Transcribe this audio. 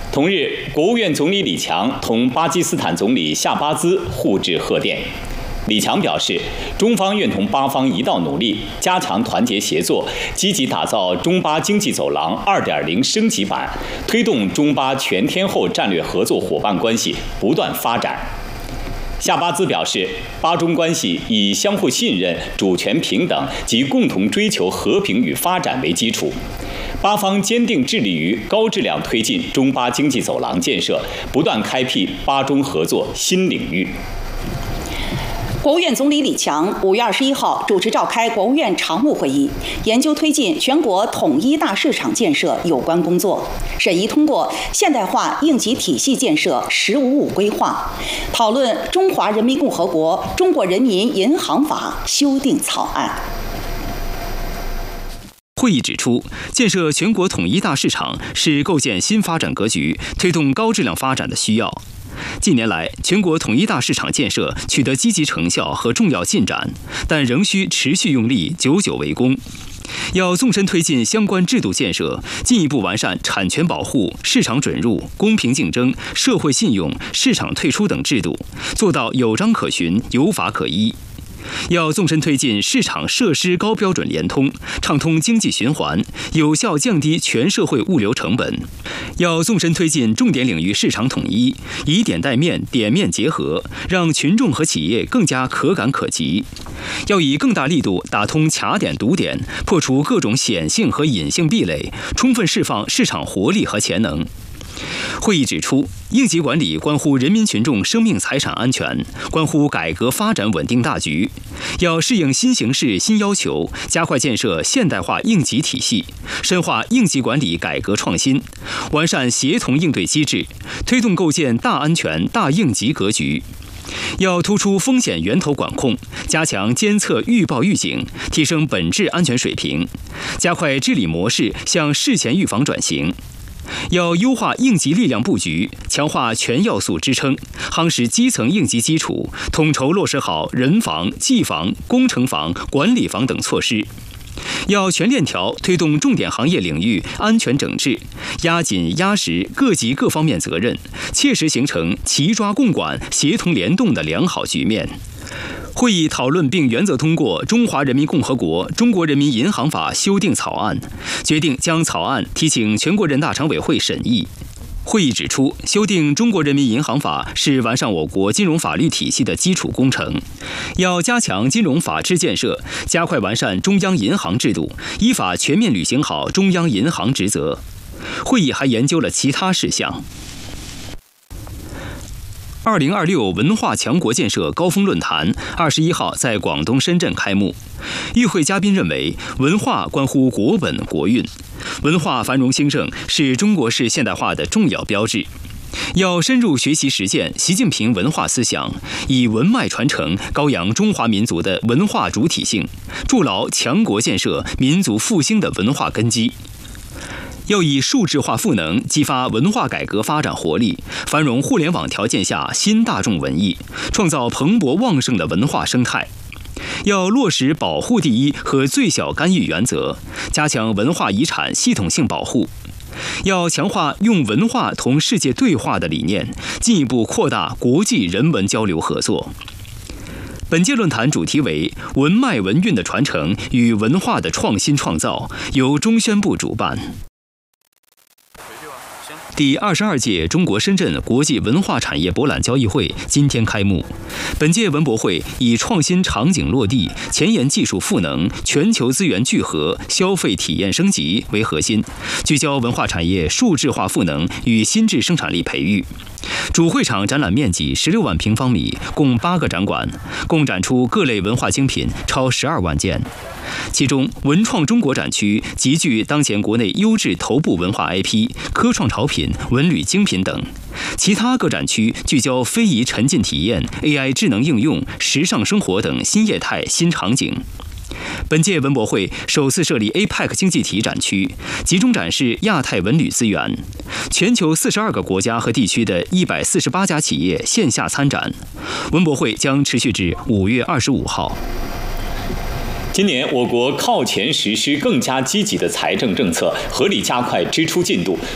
同日，国务院总理李强同巴基斯坦总理夏巴兹互致贺电。李强表示，中方愿同巴方一道努力，加强团结协作，积极打造中巴经济走廊 2.0 升级版，推动中巴全天候战略合作伙伴关系不断发展。夏巴兹表示，巴中关系以相互信任、主权平等及共同追求和平与发展为基础。巴方坚定致力于高质量推进中巴经济走廊建设，不断开辟巴中合作新领域。 国务院总理李强5月21号主持召开国务院常务会议，研究推进全国统一大市场建设有关工作，审议通过现代化应急体系建设“十五五”规划，讨论《中华人民共和国中国人民银行法》修订草案。 会议指出，建设全国统一大市场是构建新发展格局、推动高质量发展的需要。近年来，全国统一大市场建设取得积极成效和重要进展，但仍需持续用力，久久为功。要纵深推进相关制度建设，进一步完善产权保护、市场准入、公平竞争、社会信用、市场退出等制度，做到有章可循、有法可依。要纵深推进市场设施高标准联通，畅通经济循环，有效降低全社会物流成本。要纵深推进重点领域市场统一，以点带面、点面结合，让群众和企业更加可感可及。要以更大力度打通卡点堵点，破除各种显性和隐性壁垒，充分释放市场活力和潜能。会议指出，应急管理关乎人民群众生命财产安全，关乎改革发展稳定大局。要适应新形势新要求，加快建设现代化应急体系，深化应急管理改革创新，完善协同应对机制，推动构建大安全大应急格局。要突出风险源头管控，加强监测预报预警，提升本质安全水平，加快治理模式向事前预防转型。要优化应急力量布局，强化全要素支撑，夯实基层应急基础，统筹落实好人防、技防、工程防、管理防等措施。要全链条推动重点行业领域安全整治，压紧压实各级各方面责任，切实形成齐抓共管、协同联动的良好局面。会议讨论并原则通过《中华人民共和国中国人民银行法》修订草案，决定将草案提请全国人大常委会审议。会议指出，修订《中国人民银行法》是完善我国金融法律体系的基础工程，要加强金融法治建设，加快完善中央银行制度，依法全面履行好中央银行职责。会议还研究了其他事项。2026文化强国建设高峰论坛21号在广东深圳开幕。与会嘉宾认为，文化关乎国本国运，文化繁荣兴盛是中国式现代化的重要标志。要深入学习实践习近平文化思想，以文脉传承，高扬中华民族的文化主体性，筑牢强国建设、民族复兴的文化根基。要以数字化赋能激发文化改革发展活力，繁荣互联网条件下新大众文艺，创造蓬勃旺盛的文化生态。要落实保护第一和最小干预原则，加强文化遗产系统性保护。要强化用文化同世界对话的理念，进一步扩大国际人文交流合作。本届论坛主题为“文脉文韵的传承与文化的创新创造”，由中宣部主办。第22届中国深圳国际文化产业博览交易会今天开幕。本届文博会以创新场景落地、前沿技术赋能、全球资源聚合、消费体验升级为核心，聚焦文化产业数字化赋能与新质生产力培育。主会场展览面积16万平方米，共8个展馆，共展出各类文化精品超12万件。其中，文创中国展区集聚当前国内优质头部文化 IP、科创潮品、文旅精品等；其他各展区聚焦非遗沉浸体验、AI 智能应用、时尚生活等新业态新场景。本届文博会首次设立 APEC 经济体展区，集中展示亚太文旅资源。全球42个国家和地区的148家企业线下参展。文博会将持续至5月25号。 今年，我国靠前实施更加积极的财政政策，合理加快支出进度，